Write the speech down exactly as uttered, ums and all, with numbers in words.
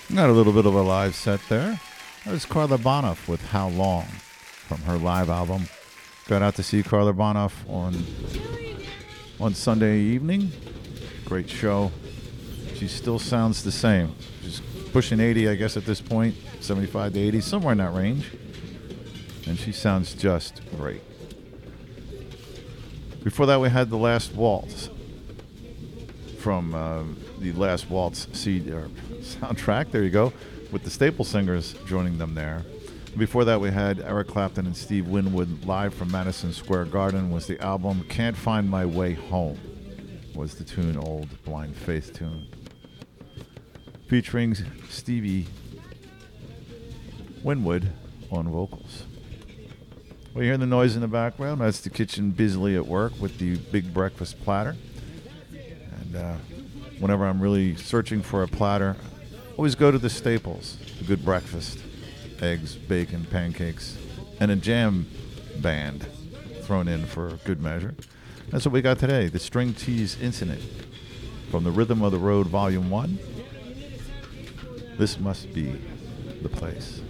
Got a little bit of a live set there. That was Carla Bonoff with How Long from her live album. Got out to see Carla Bonoff on on Sunday evening. Great show. She still sounds the same. She's pushing eighty, I guess, at this point. seventy-five to eighty, somewhere in that range. And she sounds just great. Before that, we had The Last Waltz from uh, the Last Waltz C D, or soundtrack. There you go, with the Staple Singers joining them there. Before that, we had Eric Clapton and Steve Winwood live from Madison Square Garden. Was the album "Can't Find My Way Home." Was the tune, old Blind Faith tune, featuring Stevie Winwood on vocals. We hear the noise in the background. That's the kitchen busily at work with the big breakfast platter. And uh, whenever I'm really searching for a platter, always go to the staples. A good breakfast, eggs, bacon, pancakes, and a jam band thrown in for good measure. That's what we got today. The String Cheese Incident from the Rhythm of the Road Volume one. This must be the place.